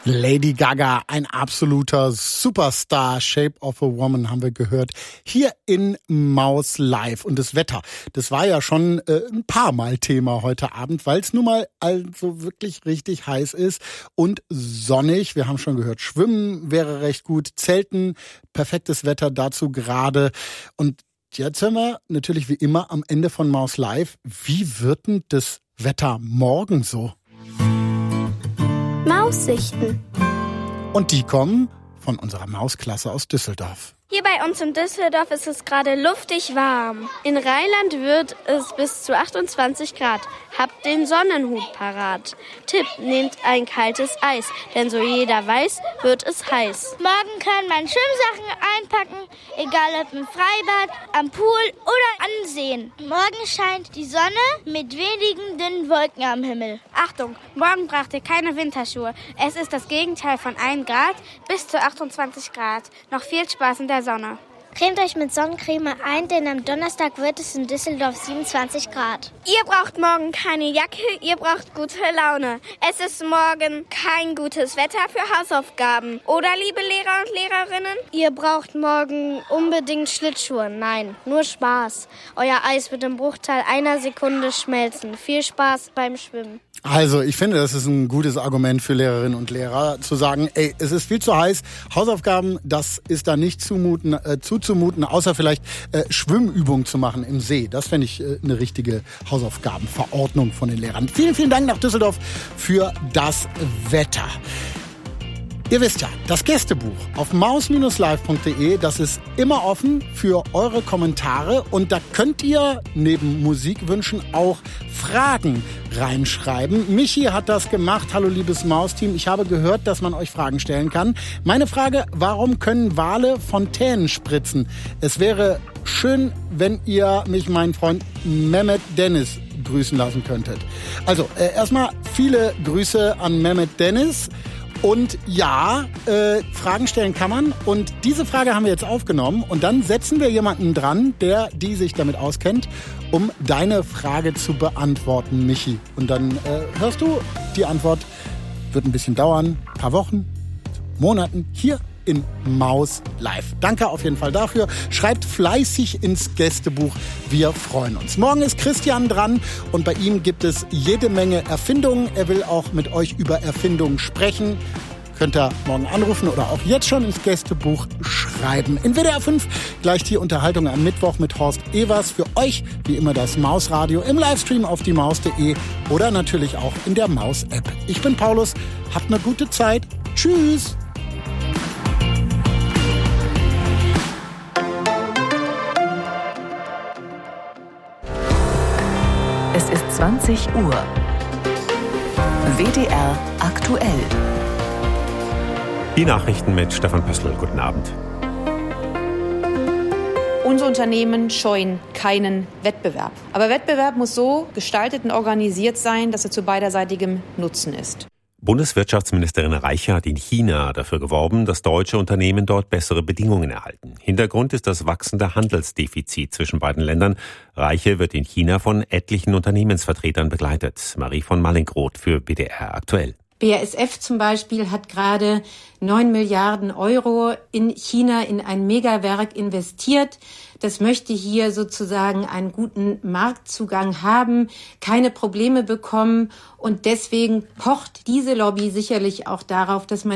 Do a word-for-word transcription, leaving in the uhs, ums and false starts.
Lady Gaga, ein absoluter Superstar, Shape of a Woman haben wir gehört, hier in Maus Live. Und das Wetter, das war ja schon äh, ein paar Mal Thema heute Abend, weil es nun mal also wirklich richtig heiß ist und sonnig. Wir haben schon gehört, Schwimmen wäre recht gut, Zelten, perfektes Wetter dazu gerade. Und jetzt hören wir natürlich wie immer am Ende von Maus Live, wie wird denn das Wetter morgen so? Maussichten. Und die kommen von unserer Mausklasse aus Düsseldorf. Hier bei uns in Düsseldorf ist es gerade luftig warm. In Rheinland wird es bis zu achtundzwanzig Grad. Habt den Sonnenhut parat. Tipp, nehmt ein kaltes Eis, denn so jeder weiß, wird es heiß. Morgen kann man Schwimmsachen einpacken, egal ob im Freibad, am Pool oder ansehen. Morgen scheint die Sonne mit wenigen dünnen Wolken am Himmel. Achtung, morgen braucht ihr keine Winterschuhe. Es ist das Gegenteil von ein Grad bis zu achtundzwanzig Grad. Noch viel Spaß in der Sonne. Cremt euch mit Sonnencreme ein, denn am Donnerstag wird es in Düsseldorf siebenundzwanzig Grad. Ihr braucht morgen keine Jacke, ihr braucht gute Laune. Es ist morgen kein gutes Wetter für Hausaufgaben. Oder, liebe Lehrer und Lehrerinnen? Ihr braucht morgen unbedingt Schlittschuhe. Nein, nur Spaß. Euer Eis wird im Bruchteil einer Sekunde schmelzen. Viel Spaß beim Schwimmen. Also, ich finde, das ist ein gutes Argument für Lehrerinnen und Lehrer, zu sagen, ey, es ist viel zu heiß, Hausaufgaben, das ist da nicht zumuten, äh, zuzumuten, außer vielleicht äh, Schwimmübungen zu machen im See. Das fände ich äh, eine richtige Hausaufgabenverordnung von den Lehrern. Vielen, vielen Dank nach Düsseldorf für das Wetter. Ihr wisst ja, das Gästebuch auf maus live punkt de, das ist immer offen für eure Kommentare und da könnt ihr neben Musikwünschen auch Fragen reinschreiben. Michi hat das gemacht. Hallo liebes Mausteam, ich habe gehört, dass man euch Fragen stellen kann. Meine Frage, warum können Wale Fontänen spritzen? Es wäre schön, wenn ihr mich, meinen Freund Mehmet Dennis, grüßen lassen könntet. Also äh, erstmal viele Grüße an Mehmet Dennis. Und ja, äh, Fragen stellen kann man. Und diese Frage haben wir jetzt aufgenommen. Und dann setzen wir jemanden dran, der, die sich damit auskennt, um deine Frage zu beantworten, Michi. Und dann äh, hörst du die Antwort. Wird ein bisschen dauern, ein paar Wochen, Monaten, hier in Maus Live. Danke auf jeden Fall dafür. Schreibt fleißig ins Gästebuch. Wir freuen uns. Morgen ist Christian dran und bei ihm gibt es jede Menge Erfindungen. Er will auch mit euch über Erfindungen sprechen. Könnt ihr morgen anrufen oder auch jetzt schon ins Gästebuch schreiben. In W D R fünf gleich die Unterhaltung am Mittwoch mit Horst Evers. Für euch wie immer das Mausradio im Livestream auf die maus punkt de oder natürlich auch in der Maus-App. Ich bin Paulus. Habt eine gute Zeit. Tschüss. Es ist zwanzig Uhr. W D R aktuell. Die Nachrichten mit Stefan Pössl. Guten Abend. Unsere Unternehmen scheuen keinen Wettbewerb. Aber Wettbewerb muss so gestaltet und organisiert sein, dass er zu beiderseitigem Nutzen ist. Bundeswirtschaftsministerin Reiche hat in China dafür geworben, dass deutsche Unternehmen dort bessere Bedingungen erhalten. Hintergrund ist das wachsende Handelsdefizit zwischen beiden Ländern. Reiche wird in China von etlichen Unternehmensvertretern begleitet. Marie von Mallinckroth für B D R aktuell. B A S F zum Beispiel hat gerade neun Milliarden Euro in China in ein Megawerk investiert. Das möchte hier sozusagen einen guten Marktzugang haben, keine Probleme bekommen. Und deswegen pocht diese Lobby sicherlich auch darauf, dass man